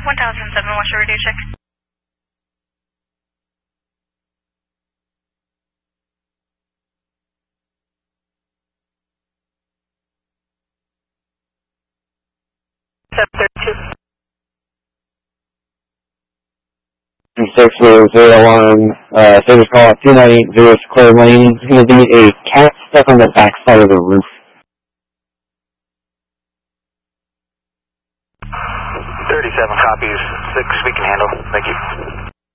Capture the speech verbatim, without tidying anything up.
one thousand seven, what's your radio check? seven thirty-two. six zero zero one, uh, service call at two nine eight zero Square Lane. It's going to be a cat stuck on the back side of the roof. thirty-seven copies, six we can handle. Thank you.